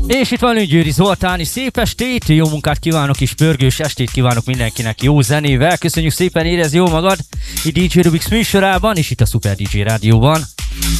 És itt van Győri Zoltán, és szép estét, jó munkát kívánok, és pörgős estét kívánok mindenkinek jó zenével. Köszönjük szépen, érezd jó magad itt DJ Rubix műsorában, és itt a Super DJ Rádióban.